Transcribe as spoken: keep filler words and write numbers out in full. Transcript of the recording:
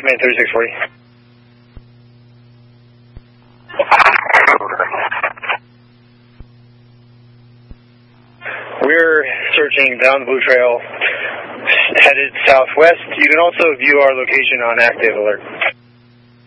Command thirty-six forty. We're searching down the Blue Trail, headed southwest. You can also view our location on Active Alert.